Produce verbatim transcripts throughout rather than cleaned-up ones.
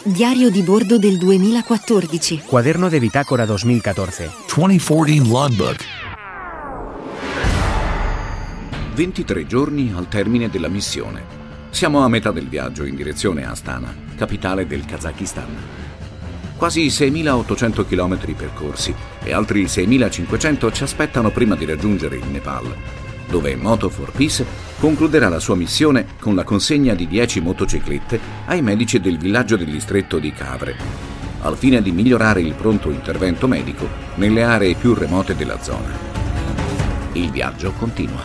Diario di bordo del duemilaquattordici. Cuaderno de bitácora dos mil catorce. duemilaquattordici Logbook. ventitré giorni al termine della missione. Siamo a metà del viaggio in direzione Astana, capitale del Kazakistan. Quasi seimilaottocento chilometri percorsi e altri seimilacinquecento ci aspettano prima di raggiungere il Nepal, dove Moto for Peace concluderà la sua missione con la consegna di dieci motociclette ai medici del villaggio del distretto di Kavre, al fine di migliorare il pronto intervento medico nelle aree più remote della zona. Il viaggio continua.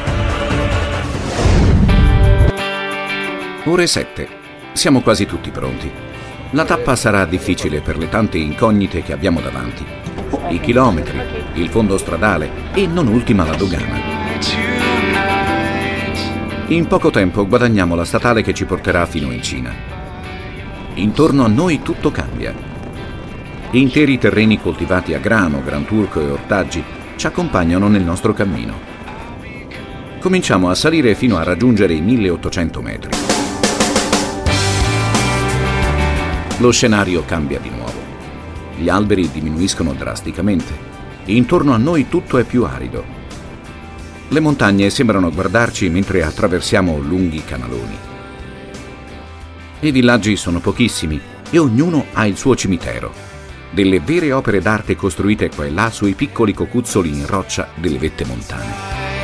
Ore sette. Siamo quasi tutti pronti. La tappa sarà difficile per le tante incognite che abbiamo davanti. I chilometri, il fondo stradale e non ultima la dogana. In poco tempo guadagniamo la statale che ci porterà fino in Cina. Intorno a noi tutto cambia. Interi terreni coltivati a grano, granturco e ortaggi ci accompagnano nel nostro cammino. Cominciamo a salire fino a raggiungere i milleottocento metri. Lo scenario cambia di nuovo. Gli alberi diminuiscono drasticamente. Intorno a noi tutto è più arido. Le montagne sembrano guardarci mentre attraversiamo lunghi canaloni. I villaggi sono pochissimi e ognuno ha il suo cimitero, delle vere opere d'arte costruite qua e là sui piccoli cocuzzoli in roccia delle vette montane.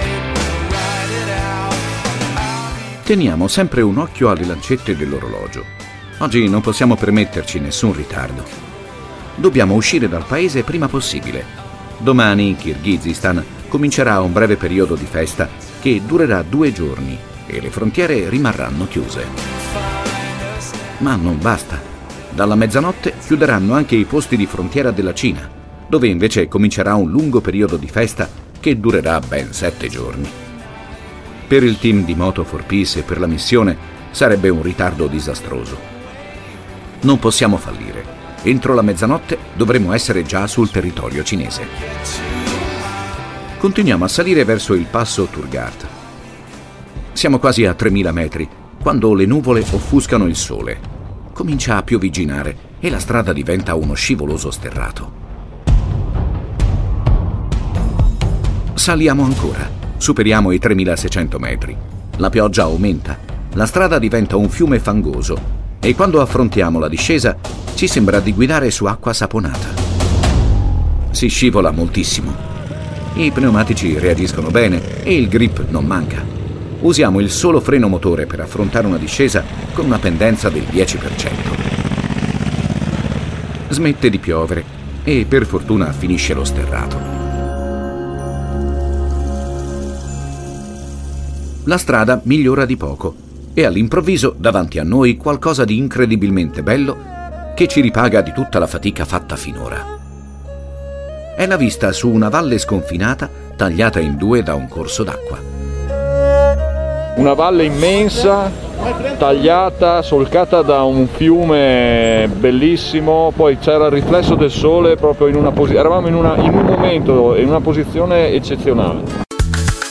Teniamo sempre un occhio alle lancette dell'orologio. Oggi non possiamo permetterci nessun ritardo. Dobbiamo uscire dal paese prima possibile. Domani in Kirghizistan comincerà un breve periodo di festa che durerà due giorni e le frontiere rimarranno chiuse. Ma non basta. Dalla mezzanotte chiuderanno anche i posti di frontiera della Cina, dove invece comincerà un lungo periodo di festa che durerà ben sette giorni. Per il team di Moto for Peace e per la missione sarebbe un ritardo disastroso. Non possiamo fallire. Entro la mezzanotte dovremo essere già sul territorio cinese. Continuiamo a salire verso il passo Turgat. Siamo quasi a tremila metri, quando le nuvole offuscano il sole. Comincia a piovigginare e la strada diventa uno scivoloso sterrato. Saliamo ancora. Superiamo i tremilaseicento metri. La pioggia aumenta. La strada diventa un fiume fangoso e quando affrontiamo la discesa ci sembra di guidare su acqua saponata. Si scivola moltissimo. I pneumatici reagiscono bene e il grip non manca. Usiamo il solo freno motore per affrontare una discesa con una pendenza del dieci per cento. Smette di piovere e per fortuna finisce lo sterrato. La strada migliora di poco e all'improvviso davanti a noi qualcosa di incredibilmente bello che ci ripaga di tutta la fatica fatta finora. È la vista su una valle sconfinata tagliata in due da un corso d'acqua. Una valle immensa, tagliata, solcata da un fiume bellissimo, poi c'era il riflesso del sole proprio in una posizione, eravamo in, una, in un momento, in una posizione eccezionale.